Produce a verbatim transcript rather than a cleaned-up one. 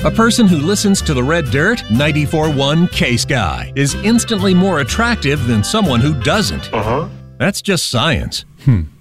A person who listens to the Red Dirt ninety-four point one K-Sky is instantly more attractive than someone who doesn't. Uh-huh. That's just science. Hmm.